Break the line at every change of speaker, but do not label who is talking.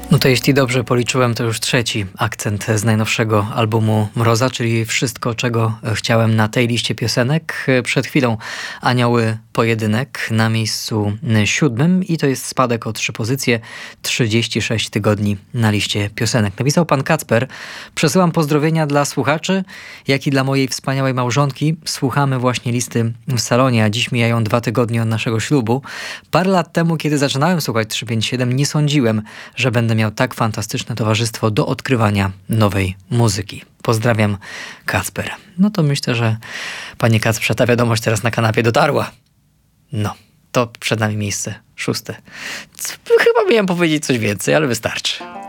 No to jeśli dobrze policzyłem, to już trzeci akcent z najnowszego albumu Mroza, czyli wszystko, czego chciałem na tej liście piosenek. Przed chwilą Anioły Pojedynek na miejscu 7 i to jest spadek o 3 pozycje, 36 tygodni na liście piosenek. Napisał pan Kacper: przesyłam pozdrowienia dla słuchaczy, jak i dla mojej wspaniałej małżonki. Słuchamy właśnie listy w salonie, a dziś mijają 2 tygodnie od naszego ślubu. Parę lat temu, kiedy zaczynałem słuchać 357, nie sądziłem, że będę miał tak fantastyczne towarzystwo do odkrywania nowej muzyki. Pozdrawiam, Kacper. No to myślę, że panie Kacprze, ta wiadomość teraz na kanapie dotarła. No, to przed nami miejsce 6. Chyba miałem powiedzieć coś więcej, ale wystarczy.